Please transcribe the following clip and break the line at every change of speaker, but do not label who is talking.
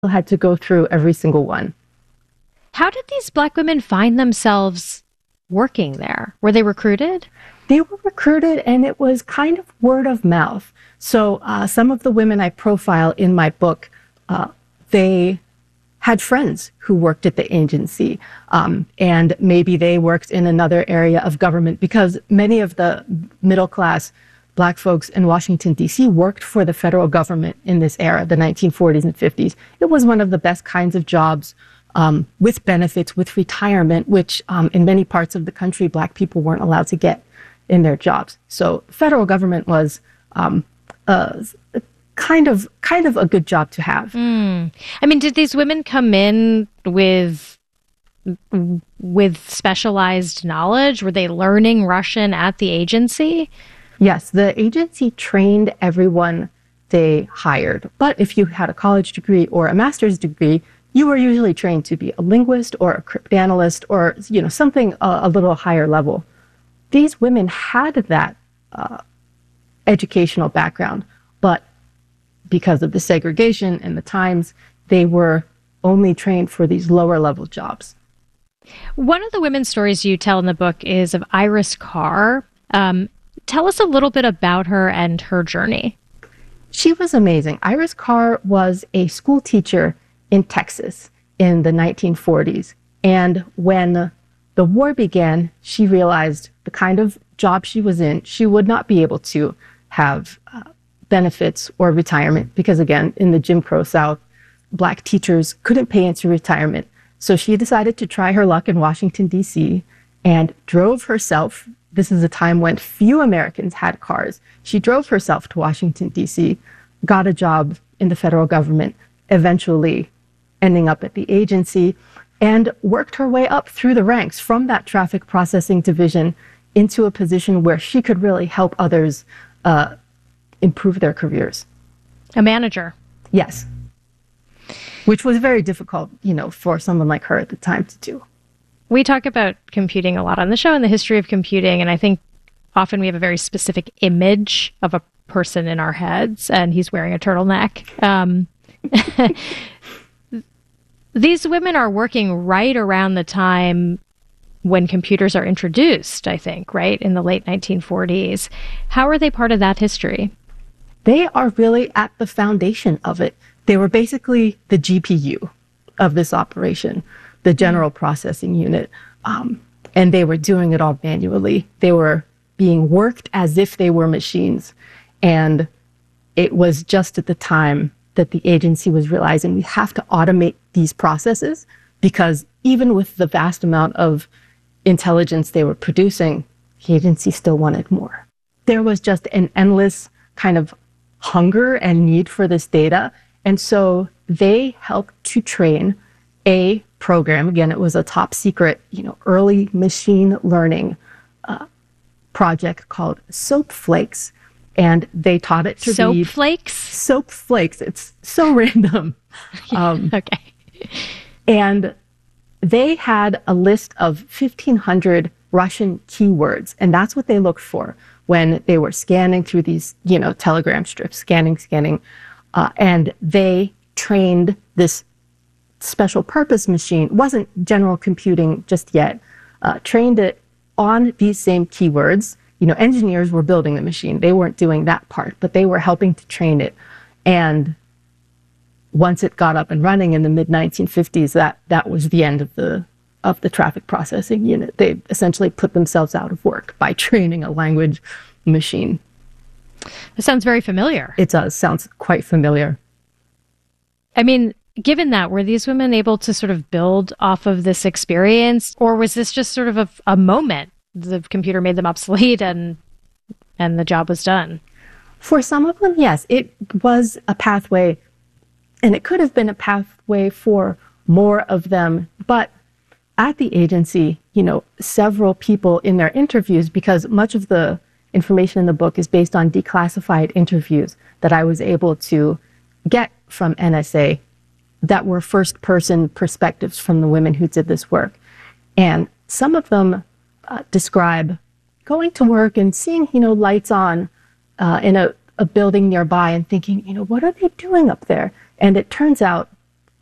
had to go through every single one.
How did these Black women find themselves working there? Were they recruited?
They were recruited, and it was kind of word of mouth. So some of the women I profile in my book, they had friends who worked at the agency, and maybe they worked in another area of government, because many of the middle-class Black folks in Washington, D.C. worked for the federal government in this era, the 1940s and 50s. It was one of the best kinds of jobs, with benefits, with retirement, which in many parts of the country, Black people weren't allowed to get in their jobs. So federal government was kind of a good job to have.
I mean, did these women come in with specialized knowledge? Were they learning Russian at the agency?
Yes, the agency trained everyone they hired. But if you had a college degree or a master's degree, you were usually trained to be a linguist or a cryptanalyst or, something a little higher level. These women had that educational background, but because of the segregation and the times, they were only trained for these lower level jobs.
One of the women's stories you tell in the book is of Iris Carr. Tell us a little bit about her and her journey.
She was amazing. Iris Carr was a school teacher in Texas in the 1940s. And when the war began, she realized the kind of job she was in, she would not be able to have benefits or retirement, because again, in the Jim Crow South, Black teachers couldn't pay into retirement. So she decided to try her luck in Washington, D.C. and drove herself. This is a time when few Americans had cars. She drove herself to Washington, D.C., got a job in the federal government, eventually ending up at the agency, and worked her way up through the ranks from that traffic processing division into a position where she could really help others improve their careers.
A manager.
Yes. Which was very difficult, for someone like her at the time to do.
We talk about computing a lot on the show and the history of computing, and I think often we have a very specific image of a person in our heads, and he's wearing a turtleneck. These women are working right around the time when computers are introduced, I think, right, in the late 1940s. How are they part of that history?
They are really at the foundation of it. They were basically the GPU of this operation, the general processing unit. And they were doing it all manually. They were being worked as if they were machines. And it was just at the time that the agency was realizing we have to automate these processes, because even with the vast amount of intelligence they were producing, the agency still wanted more. There was just an endless kind of hunger and need for this data. And so they helped to train a program. Again, it was a top secret, early machine learning project called Soap Flakes. And they taught it to read... Soap Flakes. It's so random.
Okay.
And they had a list of 1,500 Russian keywords. And that's what they looked for when they were scanning through these, telegram strips, scanning. And they trained this special purpose machine. It wasn't general computing just yet. Trained it on these same keywords. Engineers were building the machine. They weren't doing that part, but they were helping to train it. And once it got up and running in the mid-1950s, that was the end of the traffic processing unit. They essentially put themselves out of work by training a language machine.
It sounds very familiar.
It does. Sounds quite familiar.
I mean, given that, were these women able to sort of build off of this experience, or was this just sort of a moment? The computer made them obsolete and the job was done?
For some of them, yes. It was a pathway, and it could have been a pathway for more of them. But at the agency, several people in their interviews, because much of the information in the book is based on declassified interviews that I was able to get from NSA that were first-person perspectives from the women who did this work. And some of them describe going to work and seeing, lights on in a building nearby and thinking, what are they doing up there? And it turns out